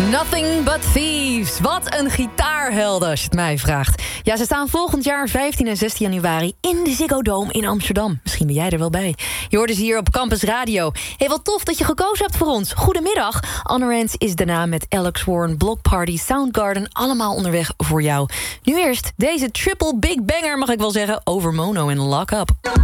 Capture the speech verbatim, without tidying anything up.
Nothing but Thieves. Wat een gitaarhelden, als je het mij vraagt. Ja, ze staan volgend jaar vijftien en zestien januari in de Ziggo Dome in Amsterdam. Misschien ben jij er wel bij. Je hoort ze hier op Campus Radio. Hey, wat tof dat je gekozen hebt voor ons. Goedemiddag. Anne Rand is daarna met Alex Warren, Block Party, Soundgarden, allemaal onderweg voor jou. Nu eerst deze triple big banger, mag ik wel zeggen, over Mono en Lock Up.